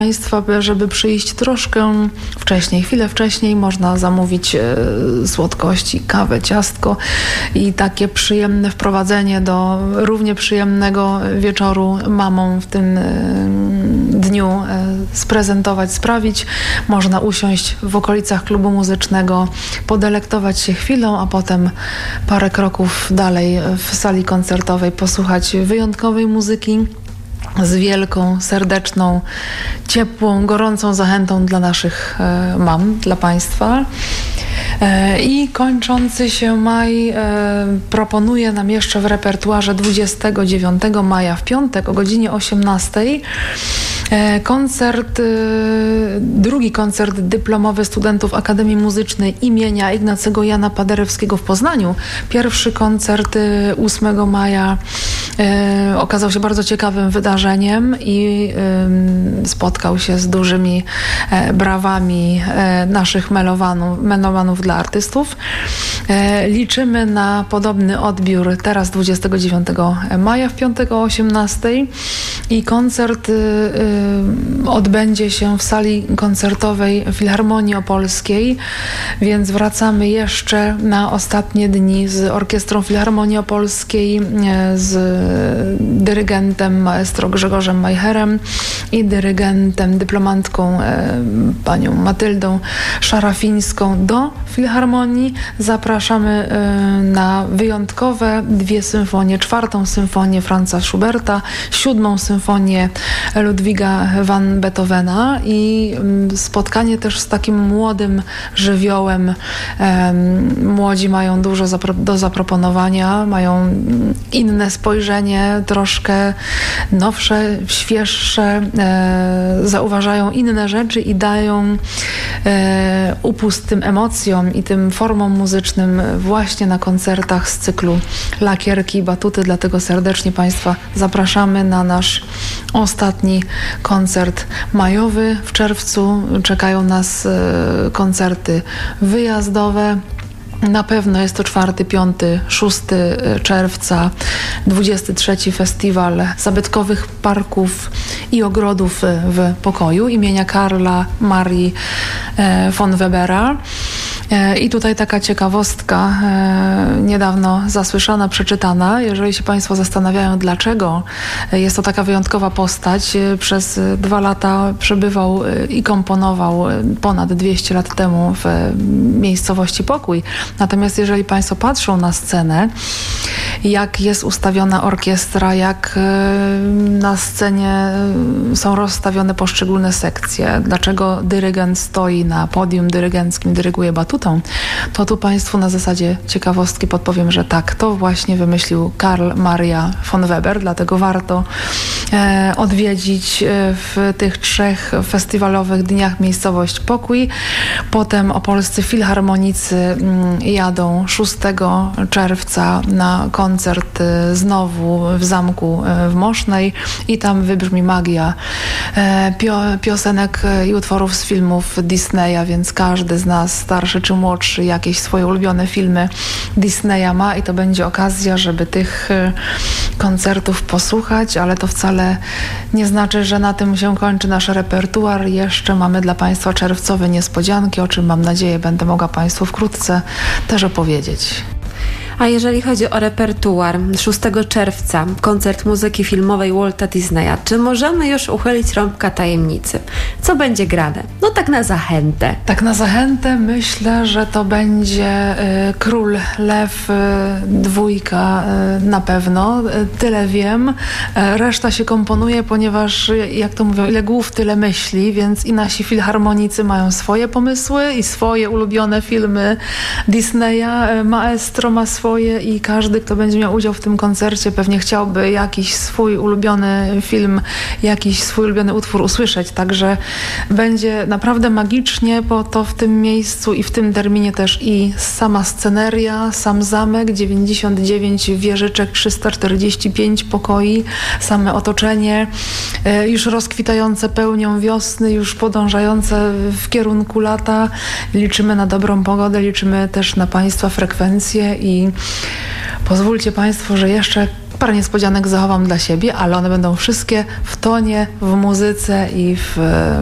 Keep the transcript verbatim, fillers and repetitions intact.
Państwa, żeby przyjść troszkę wcześniej, chwilę wcześniej można zamówić e, słodkości, kawę, ciastko i takie przyjemne wprowadzenie do równie przyjemnego wieczoru mamą w tym e, dniu e, sprezentować, sprawić. Można usiąść w okolicach klubu muzycznego, podelektować się chwilą, a potem parę kroków dalej w sali koncertowej posłuchać wyjątkowej muzyki z wielką, serdeczną, ciepłą, gorącą zachętą dla naszych e, mam, dla Państwa. E, I kończący się maj e, proponuje nam jeszcze w repertuarze dwudziestego dziewiątego maja w piątek o godzinie osiemnastej e, koncert, e, drugi koncert dyplomowy studentów Akademii Muzycznej imienia Ignacego Jana Paderewskiego w Poznaniu. Pierwszy koncert e, ósmego maja e, okazał się bardzo ciekawym wydarzeniem i y, spotkał się z dużymi e, brawami e, naszych melomanów, melomanów dla artystów. E, liczymy na podobny odbiór teraz dwudziestego dziewiątego maja w piątek o osiemnastej i koncert y, y, odbędzie się w sali koncertowej Filharmonii Opolskiej, więc wracamy jeszcze na ostatnie dni z Orkiestrą Filharmonii Opolskiej, e, z dyrygentem maestro Grzegorzem Majcherem i dyrygentem, dyplomantką e, panią Matyldą Szarafińską do Filharmonii. Zapraszamy e, na wyjątkowe dwie symfonie, czwartą symfonię Franza Schuberta, siódmą symfonię Ludwiga van Beethovena i m, spotkanie też z takim młodym żywiołem. E, młodzi mają dużo zapro- do zaproponowania, mają inne spojrzenie, troszkę nowsze, świeższe, e, zauważają inne rzeczy i dają e, upust tym emocjom i tym formom muzycznym właśnie na koncertach z cyklu Lakierki i Batuty. Dlatego serdecznie Państwa zapraszamy na nasz ostatni koncert majowy. W czerwcu czekają nas e, koncerty wyjazdowe. Na pewno jest to czwarty, piąty, szósty czerwca, dwudziesty trzeci festiwal zabytkowych parków i ogrodów w pokoju imienia Karla Marii von Webera. I tutaj taka ciekawostka, niedawno zasłyszana, przeczytana. Jeżeli się Państwo zastanawiają, dlaczego jest to taka wyjątkowa postać, przez dwa lata przebywał i komponował ponad dwieście lat temu w miejscowości Pokój. Natomiast jeżeli Państwo patrzą na scenę, jak jest ustawiona orkiestra, jak na scenie są rozstawione poszczególne sekcje, dlaczego dyrygent stoi na podium dyrygenckim, dyryguje batutą, to tu Państwu na zasadzie ciekawostki podpowiem, że tak, to właśnie wymyślił Karl Maria von Weber, dlatego warto e, odwiedzić w tych trzech festiwalowych dniach miejscowość Pokój. Potem opolscy filharmonicy m, jadą szóstego czerwca na koncert znowu w zamku w Mosznej i tam wybrzmi magia e, pio, piosenek i utworów z filmów Disneya, więc każdy z nas, starszy czy młodszy, jakieś swoje ulubione filmy Disneya ma i to będzie okazja, żeby tych koncertów posłuchać, ale to wcale nie znaczy, że na tym się kończy nasz repertuar. Jeszcze mamy dla Państwa czerwcowe niespodzianki, o czym mam nadzieję będę mogła Państwu wkrótce też opowiedzieć. A jeżeli chodzi o repertuar, szóstego czerwca koncert muzyki filmowej Walta Disneya, czy możemy już uchylić rąbka tajemnicy? Co będzie grane? No tak na zachętę. Tak na zachętę myślę, że to będzie y, Król Lew y, dwójka y, na pewno. Y, tyle wiem. Y, reszta się komponuje, ponieważ y, jak to mówią, ile głów, tyle myśli, więc i nasi filharmonicy mają swoje pomysły i swoje ulubione filmy Disneya. Y, maestro ma swoje i każdy, kto będzie miał udział w tym koncercie, pewnie chciałby jakiś swój ulubiony film, jakiś swój ulubiony utwór usłyszeć. Także będzie naprawdę magicznie, bo to w tym miejscu i w tym terminie też i sama sceneria, sam zamek, dziewięćdziesiąt dziewięć wieżyczek, trzysta czterdzieści pięć pokoi, same otoczenie, już rozkwitające pełnią wiosny, już podążające w kierunku lata. Liczymy na dobrą pogodę, liczymy też na Państwa frekwencję i pozwólcie Państwo, że jeszcze parę niespodzianek zachowam dla siebie, ale one będą wszystkie w tonie, w muzyce i w